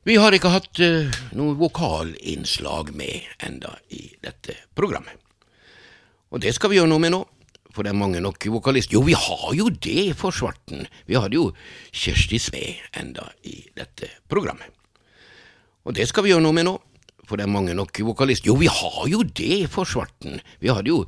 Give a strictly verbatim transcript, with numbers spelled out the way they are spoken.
Vi har ikke hatt uh, noe vokalinnslag med enda i dette programmet. Og det skal vi gjøre noe med nå, for det er mange nok vokalister. Jo, vi har jo det for svarten. Vi hadde jo Kjersti Smee enda i dette programmet. Og det skal vi gjøre noe med nå, for det er mange nok vokalister. Jo, vi har jo det for svarten. Vi hadde jo